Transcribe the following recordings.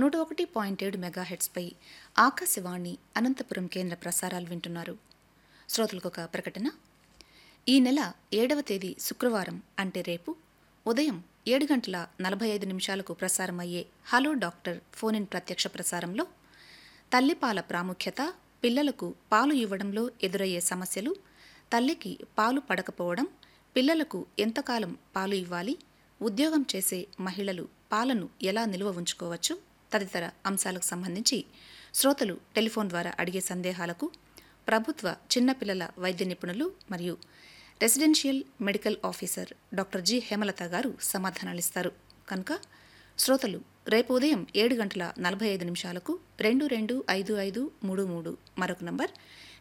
101.7 మెగాహెర్ట్జ్పై ఆకాశవాణి అనంతపురం కేంద్ర ప్రసారాలు వింటున్నారు. శ్రోతలకు ఒక ప్రకటన. ఈ నెల 7వ తేదీ శుక్రవారం అంటే రేపు ఉదయం 7:45 ప్రసారమయ్యే హలో డాక్టర్ ఫోన్ ఇన్ ప్రత్యక్ష ప్రసారంలో తల్లిపాల ప్రాముఖ్యత, పిల్లలకు పాలు ఇవ్వడంలో ఎదురయ్యే సమస్యలు, తల్లికి పాలు పడకపోవడం, పిల్లలకు ఎంతకాలం పాలు ఇవ్వాలి, ఉద్యోగం చేసే మహిళలు పాలను ఎలా నిల్వ ఉంచుకోవచ్చు తదితర అంశాలకు సంబంధించి శ్రోతలు టెలిఫోన్ ద్వారా అడిగే సందేహాలకు ప్రభుత్వ చిన్నపిల్లల వైద్య నిపుణులు మరియు residential medical officer doctor G Hemalatha గారు సమాధానాలిస్తారు. కనుక శ్రోతలు రేపు ఉదయం 7:45 225533 మరొక నంబర్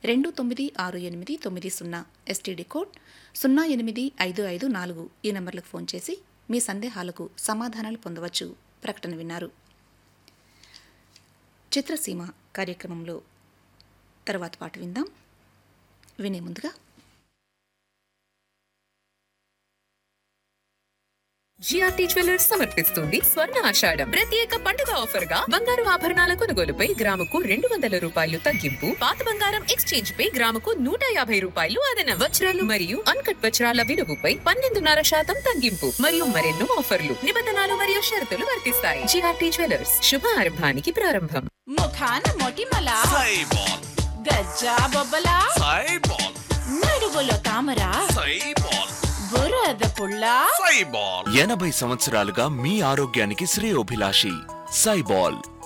296890 ఎస్టీడీ కోడ్ 08554 ఈ నంబర్లకు ఫోన్ చేసి మీ సందేహాలకు సమాధానాలు పొందవచ్చు. ప్రకటన విన్నారు. చిత్రసీమ కార్యక్రమంలో తర్వాత పాట విందాం. వినే ముందుగా జిఆర్టీ జ్యువెలర్స్ సమర్పిస్తుంది స్వర్ణ ఆషాఢం ప్రత్యేక పండుగ ఆఫర్ గా బంగారు ఆభరణాల కొనుగోలుపై గ్రాముకు 200 రూపాయలు తగ్గింపు, పాత బంగారం ఎక్స్చేంజ్ పై గ్రాముకు 150 రూపాయలు అదన, వజ్రాలు మరియు అన్కట్ వజ్రాల విలువపై 12.5% తగ్గింపు మరియు మరెన్నో ఆఫర్లు, నిబంధనలు మరియు షరతులు వర్తిస్తాయి. జిఆర్టీ జ్యువెలర్స్ శుభారంభానికి ప్రారంభం. ముఖాన మొటిమల గజ్జా బొబ్బల నడుగులో తామర బురద పుల్ల 80 సంవత్సరాలుగా మీ ఆరోగ్యానికి శ్రేయోభిలాషి సైబాల్.